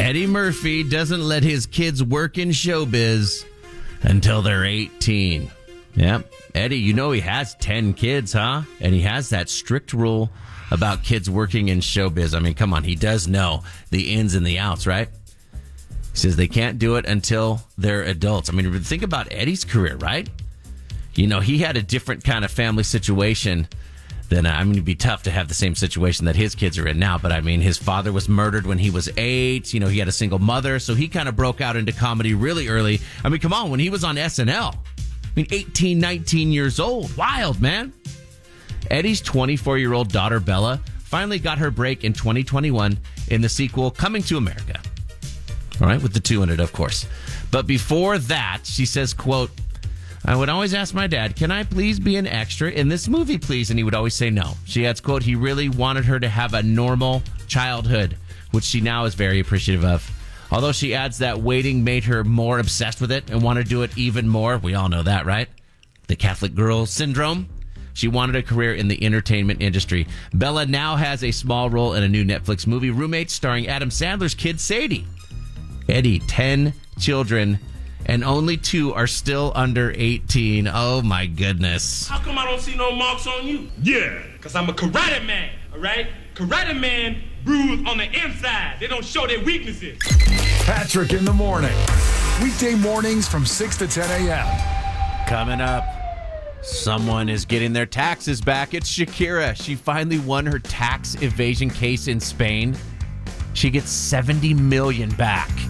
Eddie Murphy doesn't let his kids work in showbiz until they're 18. Yep. Eddie, you know he has 10 kids, huh? And he has that strict rule about kids working in showbiz. I mean, come on. He does know the ins and the outs, right? He says they can't do it until they're adults. I mean, think about Eddie's career, right? You know, he had a different kind of family situation than, I mean, it'd be tough to have the same situation that his kids are in now. But I mean, his father was murdered when he was 8. You know, he had a single mother. So he kind of broke out into comedy really early. I mean, come on, when he was on SNL, I mean, 18, 19 years old. Wild, man. Eddie's 24-year-old daughter, Bella, finally got her break in 2021 in the sequel Coming to America. All right, with the 2 in it, of course. But before that, she says, quote, I would always ask my dad, can I please be an extra in this movie, please? And he would always say no. She adds, quote, he really wanted her to have a normal childhood, which she now is very appreciative of. Although she adds that waiting made her more obsessed with it and wanted to do it even more. We all know that, right? The Catholic girl syndrome. She wanted a career in the entertainment industry. Bella now has a small role in a new Netflix movie, Roommates, starring Adam Sandler's kid, Sadie. Eddie, 10 children, and only 2 are still under 18. Oh, my goodness. How come I don't see no marks on you? Yeah, because I'm a karate man, all right? Karate man bruise on the inside. They don't show their weaknesses. Patrick in the morning. Weekday mornings from 6 to 10 a.m. Coming up, someone is getting their taxes back. It's Shakira. She finally won her tax evasion case in Spain. She gets $70 million back.